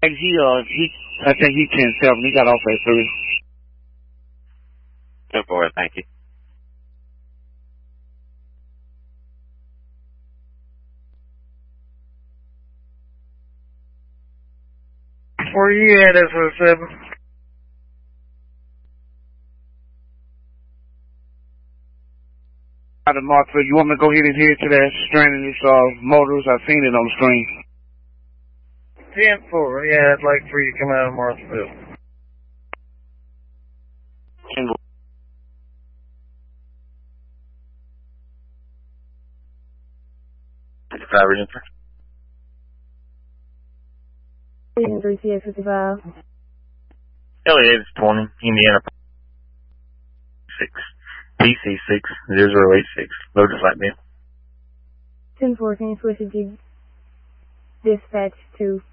I think he 10-7. He got off at 3. 10-4, thank you. Where you at, SO7? Out of Markville, you want me to go ahead and head to that stranding this motors? I've seen it on the screen. 10-4, yeah, I'd like for you to come out of Marthville. 10-4. Driver enter. 3CA55. Elliot 20, Indiana 6, PC 60086, loaded flight bin. 10-4, can you switch it to dispatch 2?